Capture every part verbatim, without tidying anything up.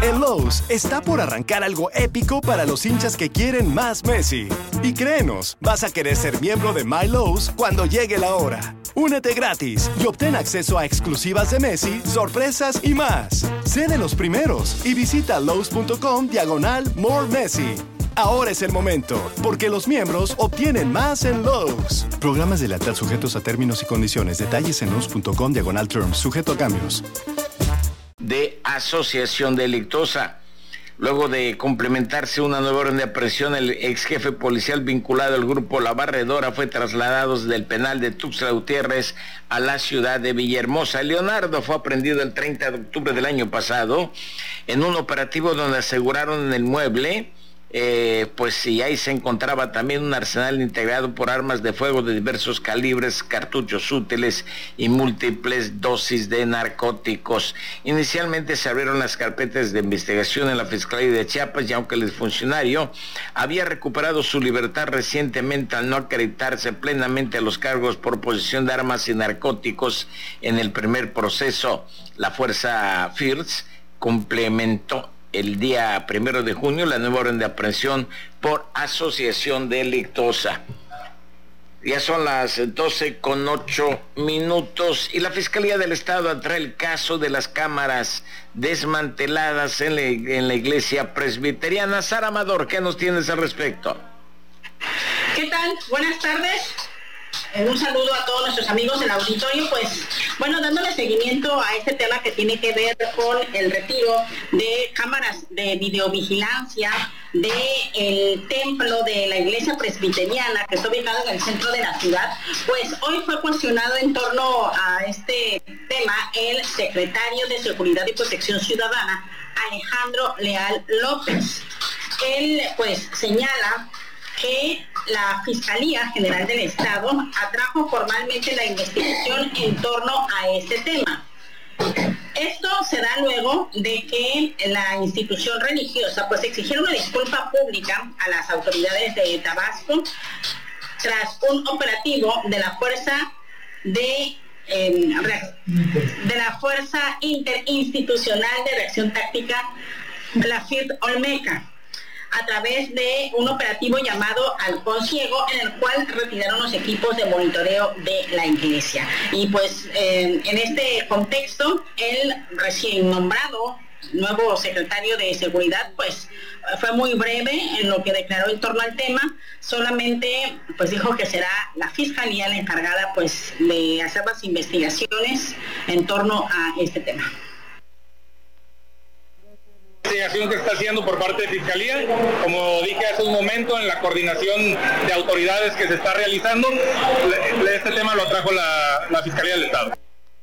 En Lowe's está por arrancar algo épico para los hinchas que quieren más Messi. Y créenos, vas a querer ser miembro de My Lowe's cuando llegue la hora. Únete gratis y obtén acceso a exclusivas de Messi, sorpresas y más. Sé de los primeros y visita Lowe's.com diagonal More Messi. Ahora es el momento, porque los miembros obtienen más en Lowe's. Programas de lealtad sujetos a términos y condiciones. Detalles en Lowe's.com diagonal terms, sujeto a cambios. De asociación delictuosa. Luego de complementarse una nueva orden de aprehensión, el ex jefe policial vinculado al grupo La Barredora fue trasladado desde el penal de Tuxtla Gutiérrez a la ciudad de Villahermosa. Leonardo fue aprehendido el treinta de octubre del año pasado en un operativo donde aseguraron en el mueble Eh, pues sí, ahí se encontraba también un arsenal integrado por armas de fuego de diversos calibres, cartuchos útiles y múltiples dosis de narcóticos. Inicialmente se abrieron las carpetas de investigación en la Fiscalía de Chiapas, y aunque el funcionario había recuperado su libertad recientemente al no acreditarse plenamente a los cargos por posesión de armas y narcóticos en el primer proceso, la Fuerza F I R S complementó el día primero de junio la nueva orden de aprehensión por asociación delictuosa. Ya son las doce con ocho minutos y la Fiscalía del Estado atrae el caso de las cámaras desmanteladas en la, en la iglesia presbiteriana. Sara Amador, ¿qué nos tienes al respecto? ¿Qué tal? Buenas tardes. Un saludo a todos nuestros amigos del auditorio. Pues bueno, dándole seguimiento a este tema que tiene que ver con el retiro de cámaras de videovigilancia de el templo de la iglesia presbiteriana que está ubicado en el centro de la ciudad. Pues hoy fue cuestionado en torno a este tema el secretario de Seguridad y Protección Ciudadana, Alejandro Leal López. Él pues señala que la Fiscalía General del Estado atrajo formalmente la investigación en torno a este tema. Esto se da luego de que la institución religiosa pues exigiera una disculpa pública a las autoridades de Tabasco tras un operativo de la fuerza de eh, de la Fuerza Interinstitucional de Reacción Táctica, la F I R Olmeca, a través de un operativo llamado Halcón Ciego, en el cual retiraron los equipos de monitoreo de la iglesia. Y pues eh, en este contexto, el recién nombrado nuevo secretario de Seguridad pues fue muy breve en lo que declaró en torno al tema. Solamente pues dijo que será la Fiscalía la encargada pues de hacer las investigaciones en torno a este tema. Investigación que está haciendo por parte de Fiscalía, como dije hace un momento, en la coordinación de autoridades que se está realizando, este tema lo trajo la, la Fiscalía del Estado.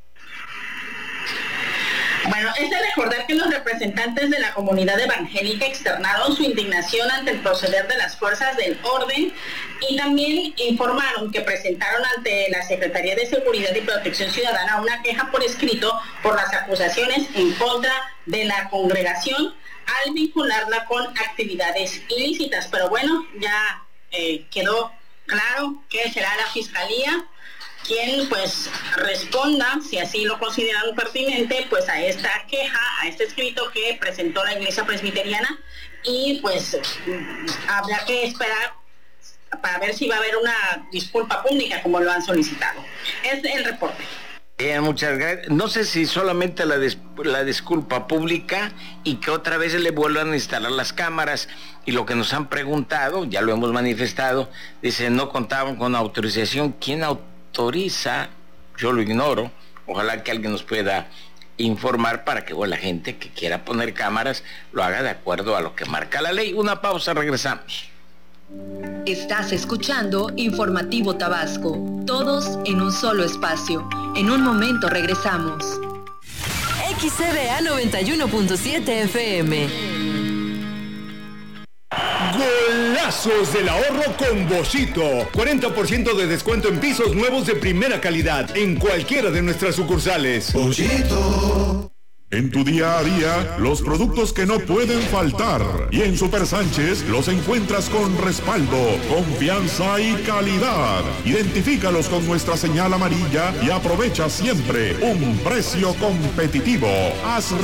Bueno, es de recordar que los representantes de la comunidad evangélica externaron su indignación ante el proceder de las fuerzas del orden y también informaron que presentaron ante la Secretaría de Seguridad y Protección Ciudadana una queja por escrito por las acusaciones en contra de la congregación al vincularla con actividades ilícitas. Pero bueno, ya eh, quedó claro que será la Fiscalía quien pues responda, si así lo consideran pertinente, pues a esta queja, a este escrito que presentó la iglesia presbiteriana, y pues habrá que esperar para ver si va a haber una disculpa pública como lo han solicitado. Es el reporte. Bien, muchas gracias. No sé si solamente la, dis- la disculpa pública y que otra vez le vuelvan a instalar las cámaras. Y lo que nos han preguntado, ya lo hemos manifestado, dice, no contaban con autorización. ¿Quién autoriza? Yo lo ignoro. Ojalá que alguien nos pueda informar para que bueno, la gente que quiera poner cámaras lo haga de acuerdo a lo que marca la ley. Una pausa, regresamos. Estás escuchando Informativo Tabasco, todos en un solo espacio. En un momento regresamos. X C D A noventa y uno punto siete F M. Golazos del ahorro con Boschito. cuarenta por ciento de descuento en pisos nuevos de primera calidad en cualquiera de nuestras sucursales. Boschito. En tu día a día, los productos que no pueden faltar. Y en Super Sánchez los encuentras con respaldo, confianza y calidad. Identifícalos con nuestra señal amarilla y aprovecha siempre un precio competitivo. Haz